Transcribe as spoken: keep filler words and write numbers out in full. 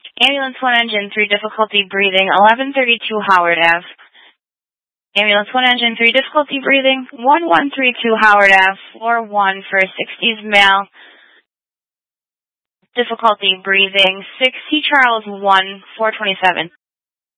Ambulance one Engine three, difficulty breathing, eleven thirty-two Howard Avenue. Ambulance one Engine three, difficulty breathing, eleven thirty-two Howard Avenue, floor one for sixties male. Difficulty breathing, six C Charles one, four twenty-seven.